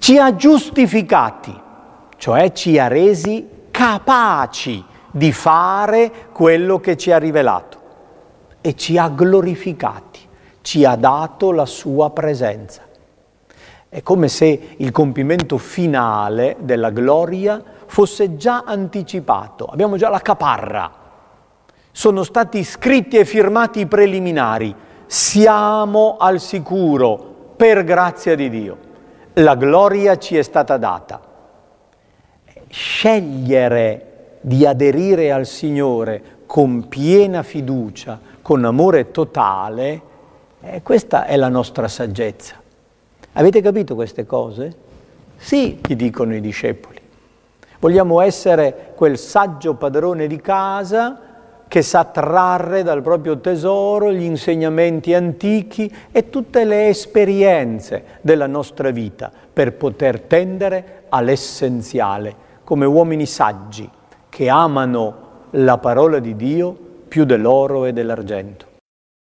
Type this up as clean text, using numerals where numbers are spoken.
ci ha giustificati, cioè ci ha resi capaci di fare quello che ci ha rivelato, e ci ha glorificati, ci ha dato la sua presenza. È come se il compimento finale della gloria fosse già anticipato. Abbiamo già la caparra. Sono stati scritti e firmati i preliminari. Siamo al sicuro, per grazia di Dio. La gloria ci è stata data. Scegliere di aderire al Signore con piena fiducia, con amore totale, questa è la nostra saggezza. Avete capito queste cose? Sì, gli dicono i discepoli. Vogliamo essere quel saggio padrone di casa che sa trarre dal proprio tesoro gli insegnamenti antichi e tutte le esperienze della nostra vita per poter tendere all'essenziale, come uomini saggi che amano la parola di Dio più dell'oro e dell'argento.